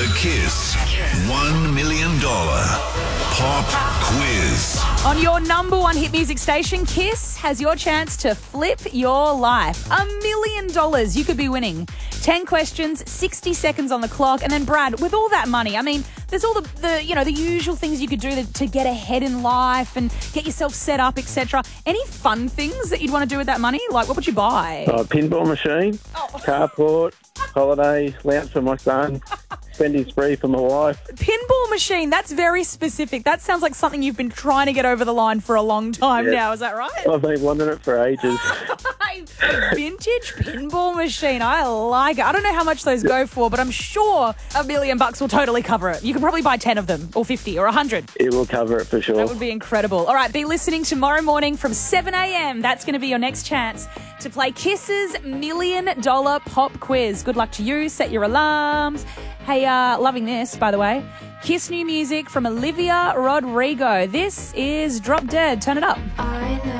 The Kiss $1 million pop quiz. On your number one hit music station, Kiss has your chance to flip your life. $1 million you could be winning. 10 questions, 60 seconds on the clock. And then, Brad, with all that money, I mean, there's all the usual things you could do to get ahead in life and get yourself set up, etc. Any fun things that you'd want to do with that money? Like, what would you buy? Pinball machine, carport, holiday, lounge for my son, spending spree for my wife. Pinball machine, that's very specific. That sounds like something you've been trying to get over the line for a long time now. Is that right? I've been wanting it for ages. A vintage pinball machine. I like it. I don't know how much those go for, but I'm sure $1 million will totally cover it. You could probably buy 10 of them, or 50, or 100. It will cover it for sure. That would be incredible. All right, be listening tomorrow morning from 7 a.m. That's going to be your next chance to play Kiss's $1 million pop quiz. Good luck to you. Set your alarms. Hey, loving this, by the way. Kiss new music from Olivia Rodrigo. This is Drop Dead. Turn it up.